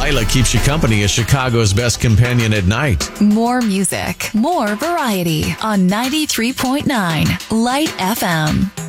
Delilah keeps you company as Chicago's best companion at night. More music, more variety on 93.9 Light FM.